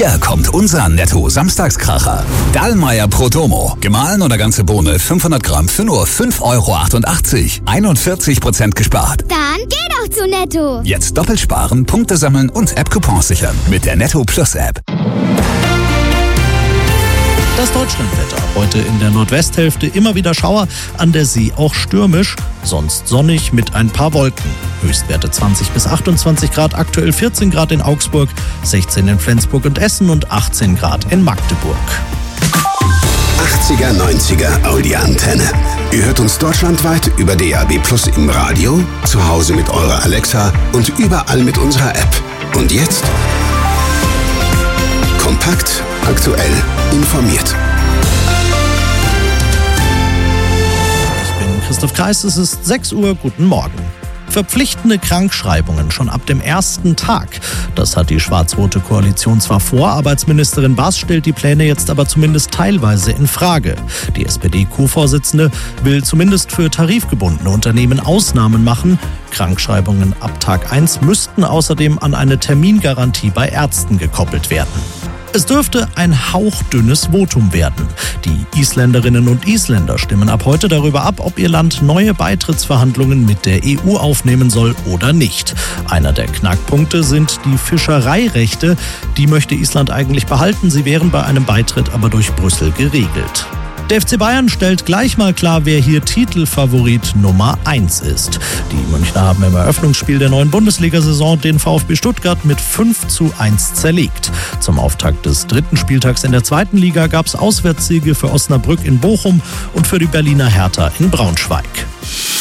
Hier kommt unser Netto-Samstagskracher. Dallmayr Pro Domo. Gemahlen oder ganze Bohne 500 Gramm für nur 5,88 €. 41% gespart. Dann geh doch zu Netto. Jetzt doppelt sparen, Punkte sammeln und App-Coupons sichern mit der Netto Plus App. Das Deutschlandwetter. Heute in der Nordwesthälfte immer wieder Schauer, an der See auch stürmisch, sonst sonnig mit ein paar Wolken. Höchstwerte 20 bis 28 Grad, aktuell 14 Grad in Augsburg, 16 in Flensburg und Essen und 18 Grad in Magdeburg. 80er, 90er Audi-Antenne. Ihr hört uns deutschlandweit über DAB+ im Radio, zu Hause mit eurer Alexa und überall mit unserer App. Und jetzt? Kompakt, aktuell, informiert. Ich bin Christoph Kreis, es ist 6 Uhr, guten Morgen. Verpflichtende Krankschreibungen schon ab dem ersten Tag. Das hat die schwarz-rote Koalition zwar vor, Arbeitsministerin Baas stellt die Pläne jetzt aber zumindest teilweise in Frage. Die SPD-Co-Vorsitzende will zumindest für tarifgebundene Unternehmen Ausnahmen machen. Krankschreibungen ab Tag 1 müssten außerdem an eine Termingarantie bei Ärzten gekoppelt werden. Es dürfte ein hauchdünnes Votum werden. Die Isländerinnen und Isländer stimmen ab heute darüber ab, ob ihr Land neue Beitrittsverhandlungen mit der EU aufnehmen soll oder nicht. Einer der Knackpunkte sind die Fischereirechte. Die möchte Island eigentlich behalten. Sie wären bei einem Beitritt aber durch Brüssel geregelt. Der FC Bayern stellt gleich mal klar, wer hier Titelfavorit Nummer 1 ist. Die Münchner haben im Eröffnungsspiel der neuen Bundesliga-Saison den VfB Stuttgart mit 5:1 zerlegt. Zum Auftakt des 3. Spieltags in der 2. Liga gab es Auswärtssiege für Osnabrück in Bochum und für die Berliner Hertha in Braunschweig.